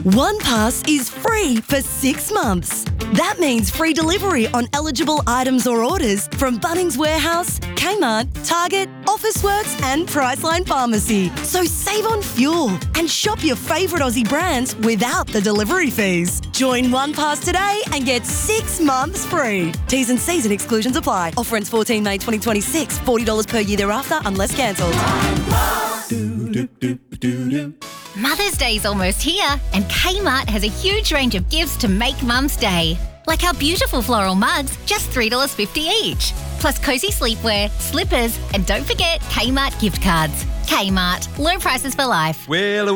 OnePass is free for 6 months. That means free delivery on eligible items or orders from Bunnings Warehouse, Kmart, Target, Officeworks and Priceline Pharmacy. So save on fuel and shop your favourite Aussie brands without the delivery fees. Join OnePass today and get 6 months free. T's and C's and exclusions apply. Offer ends 14 May 2026. $40 per year thereafter unless cancelled. Mother's Day's almost here, and Kmart has a huge range of gifts to make Mum's Day. Like our beautiful floral mugs, just $3.50 each. Plus cosy sleepwear, slippers, and don't forget Kmart gift cards. Kmart, low prices for life. Well,